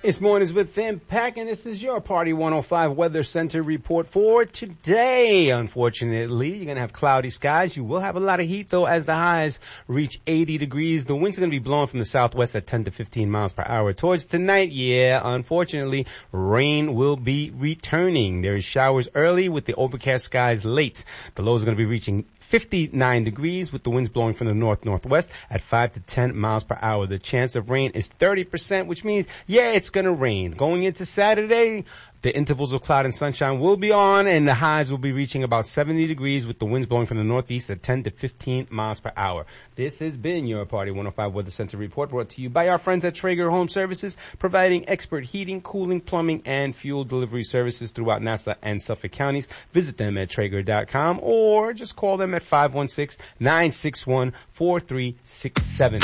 It's Mornings with Impact, and this is your Party 105 Weather Center report for today. Unfortunately, you're going to have cloudy skies. You will have a lot of heat, though, as the highs reach 80 degrees. The winds are going to be blowing from the southwest at 10 to 15 miles per hour. Towards tonight, unfortunately, rain will be returning. There is showers early with the overcast skies late. The lows are going to be reaching 59 degrees with the winds blowing from the north-northwest at 5 to 10 miles per hour. The chance of rain is 30%, which means, it's going to rain. Going into Saturday, the intervals of cloud and sunshine will be on, and the highs will be reaching about 70 degrees with the winds blowing from the northeast at 10 to 15 miles per hour. This has been your Party 105 Weather Center report, brought to you by our friends at Traeger Home Services, providing expert heating, cooling, plumbing, and fuel delivery services throughout Nassau and Suffolk counties. Visit them at Traeger.com or just call them at 516-961-4367.